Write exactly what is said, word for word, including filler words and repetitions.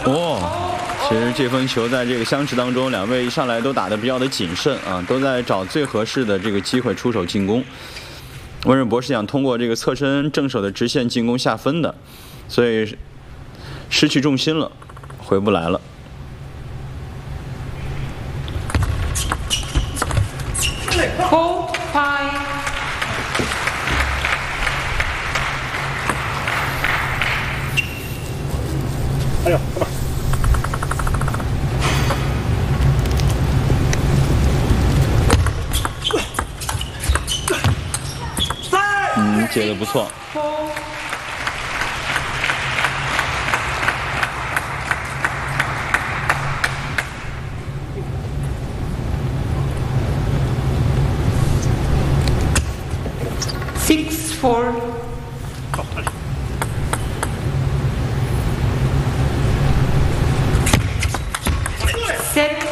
哦，其实这分球在这个相持当中，两位一上来都打得比较的谨慎啊，都在找最合适的这个机会出手进攻。温润博是想通过这个侧身正手的直线进攻下分的，所以失去重心了，回不来了。 Four, five. 哎呦， 嗯，接得不错。 Six, four. Seven.